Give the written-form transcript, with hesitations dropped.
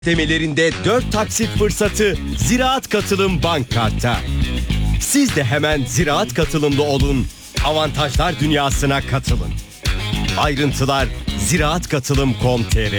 Ödemelerinde 4 taksit fırsatı Ziraat Katılım Bank Kart'ta. Siz de hemen Ziraat Katılımlı olun, avantajlar dünyasına katılın. Ayrıntılar ziraatkatılım.com.tr.